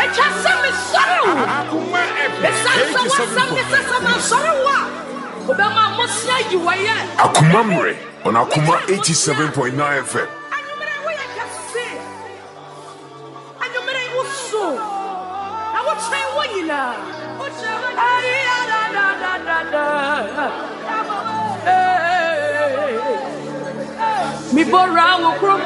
Akuma Akumamre on Akuma 87.9 FM. Mi borra wo